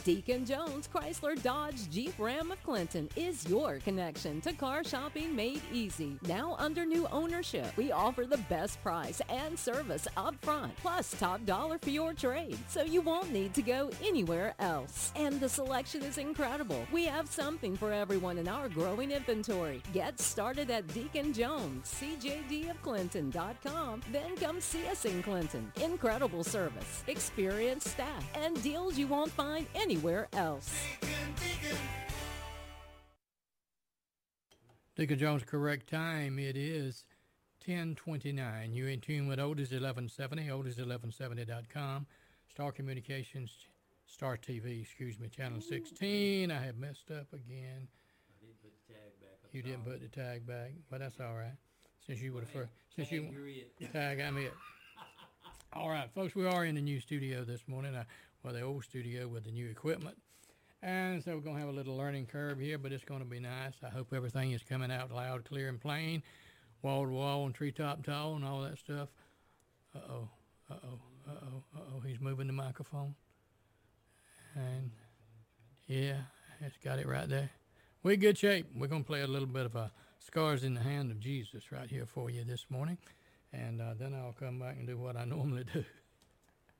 Deacon Jones Chrysler Dodge Jeep Ram of Clinton is your connection to car shopping made easy. Now under new ownership, we offer the best price and service up front, plus top dollar for your trade, so you won't need to go anywhere else. And the selection is incredible. We have something for everyone in our growing inventory. Get started at Deacon Jones, CJDofClinton.com. Then come see us in Clinton. Incredible service, experienced staff, and deals you won't find anywhere else. Deacon Jones, correct time. It is 10:29. You're in tune with Oldies 1170, oldies1170.com. Star Communications, Star TV, channel 16. I have messed up again. I didn't put the tag back up. You didn't put the tag back, but that's all right. Since you were the first, Tag, I'm it. All right, folks, we are in the new studio this morning, the old studio with the new equipment. And so we're going to have a little learning curve here, but it's going to be nice. I hope everything is coming out loud, clear, and plain, wall to wall and treetop tall and all that stuff. He's moving the microphone. And, yeah, it's got it right there. We're in good shape. We're going to play a little bit of Scars in the Hand of Jesus right here for you this morning. And then I'll come back and do what I normally do.